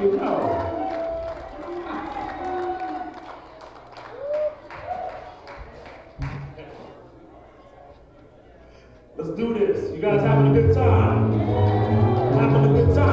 you know. Let's do this. You guys having a good time? Having a good time.